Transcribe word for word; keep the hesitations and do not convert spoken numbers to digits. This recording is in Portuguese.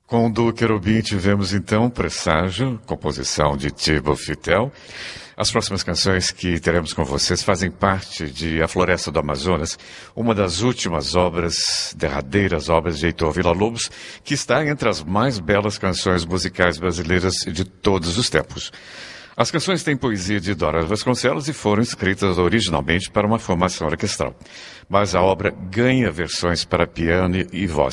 Com o do Querubim tivemos então Presságio, composição de Thibaut Fitel. As próximas canções que teremos com vocês fazem parte de A Floresta do Amazonas, uma das últimas obras, derradeiras obras de Heitor Villa-Lobos, que está entre as mais belas canções musicais brasileiras de todos os tempos. As canções têm poesia de Dora Vasconcelos e foram escritas originalmente para uma formação orquestral. Mas a obra ganha versões para piano e voz.